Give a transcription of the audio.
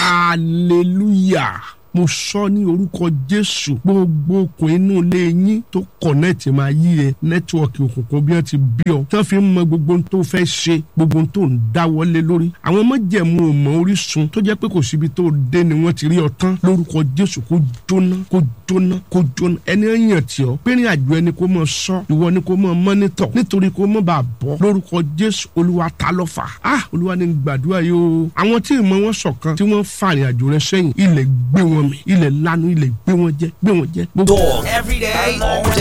hallelujah. Mo sọ ní orúkọ Jésù gbogbo okùn inú ilé yín tó connect máa yí ẹ nẹ́tíwọ̀kì òkùnkùn bí wọ́n ti bí ọ tí wọ́n fi ń mọ gbogbo ohun tó fẹ́ ṣe gbogbo ohun tó ń dáwọ́lé lórí àwọn májẹ̀mú ọmọ orísun tó jẹ́ pé kò síbi tó dé ni wọ́n ti rí ọ tán lórúkọ Jésù kó jóná kó jóná kó jóná ẹni yàn tí ọ pé ní àjọ ẹni kó mọ sọ ìwọ ni kó mọ mọ́nítọ̀ nítorí kó mọ bá bọ́ lórúkọ Jésù Olúwa ta lọ́fà Olúwa ní gbàdúrà yìí o àwọn tí ìmọ̀ wọn ṣọ̀kan tí wọ́n fa ìrìn àjò rẹ sẹ́yìn ilẹ̀ gbé wọn ilẹ̀ lanu ilẹ̀ gbé wọn jẹ. Dog every day, all day.